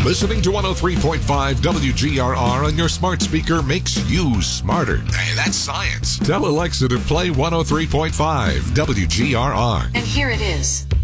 Listening to 103.5 WGRR on your smart speaker makes you smarter. Hey, that's science. Tell Alexa to play 103.5 WGRR. And here it is.